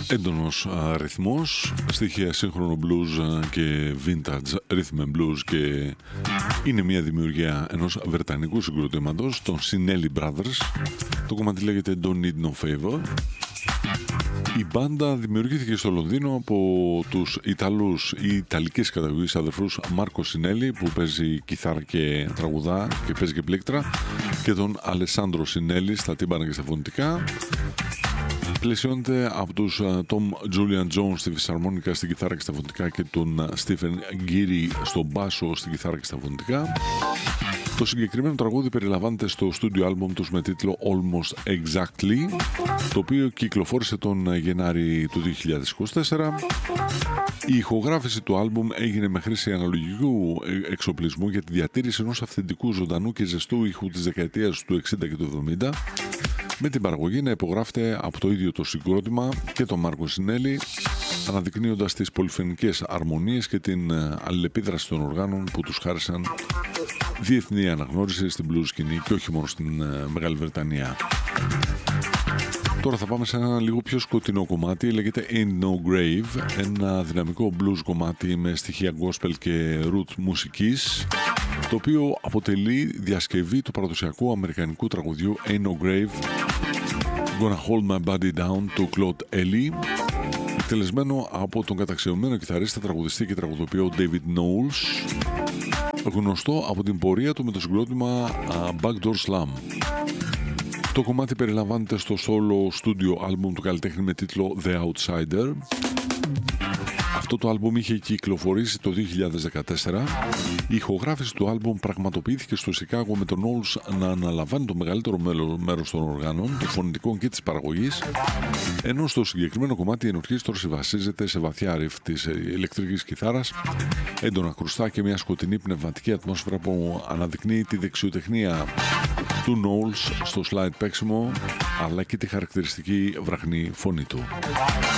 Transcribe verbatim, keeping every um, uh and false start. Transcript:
Έντονος α, ρυθμός, στοιχεία σύγχρονο blues και vintage rhythm and blues, και είναι μια δημιουργία ενός βρετανικού συγκροτήματος, των Sinelli Brothers. Το κομμάτι λέγεται Don't Need No Favor. Η μπάντα δημιουργήθηκε στο Λονδίνο από τους Ιταλούς ή Ιταλικής καταγωγής αδερφούς Μάρκο Σινέλη, που παίζει κιθάρα και τραγουδά και παίζει και πλήκτρα, και τον Αλεσάνδρο Σινέλη στα τύμπανα και στα φωνητικά. Πλαισιώνεται από τους Tom Julian Jones στη φυσαρμόνικα, στην κιθάρα και στα φωνητικά, και τον Stephen Geary στο μπάσο, στην κιθάρα και στα φωνητικά. Το συγκεκριμένο τραγούδι περιλαμβάνεται στο στούντιο άλμπουμ τους με τίτλο Almost Exactly, το οποίο κυκλοφόρησε τον Γενάρη του δύο χιλιάδες είκοσι τέσσερα. Η ηχογράφηση του άλμπουμ έγινε με χρήση αναλογικού εξοπλισμού για τη διατήρηση ενός αυθεντικού, ζωντανού και ζεστού ήχου της δεκαετίας του εξήντα και του εβδομήντα, με την παραγωγή να υπογράφεται από το ίδιο το συγκρότημα και τον Μάρκο Σινέλη, αναδεικνύοντας τις πολυφωνικές αρμονίες και την αλληλεπίδραση των οργάνων που τους χάρισαν διεθνή αναγνώριση στην blues σκηνή και όχι μόνο στην Μεγάλη Βρετανία. Τώρα θα πάμε σε ένα λίγο πιο σκοτεινό κομμάτι, λέγεται Ain't No Grave, ένα δυναμικό blues κομμάτι με στοιχεία gospel και root μουσικής, το οποίο αποτελεί διασκευή του παραδοσιακού αμερικανικού τραγουδιού Ain't No Grave, Gonna Hold My Body Down του Claude Ellie, εκτελεσμένο από τον καταξιωμένο κιθαρίστα, τραγουδιστή και τραγουδοποιό David Knowles, γνωστό από την πορεία του με το συγκρότημα Backdoor Slam. Το κομμάτι περιλαμβάνεται στο solo studio album του καλλιτέχνη με τίτλο The Outsider. Αυτό το άλμπουμ είχε κυκλοφορήσει το δύο χιλιάδες δεκατέσσερα. Η ηχογράφηση του άλμπουμ πραγματοποιήθηκε στο Σικάγο με τον Knowles να αναλαμβάνει το μεγαλύτερο μέρος των οργάνων, των φωνητικών και της παραγωγής, ενώ στο συγκεκριμένο κομμάτι η ενορχήστρωση βασίζεται σε βαθιά ριφ της ηλεκτρικής κιθάρας, έντονα κρουστά και μια σκοτεινή πνευματική ατμόσφαιρα που αναδεικνύει τη δεξιοτεχνία του Knowles στο slide παίξιμο, αλλά και τη χαρακτηριστική βραχνή φωνή του.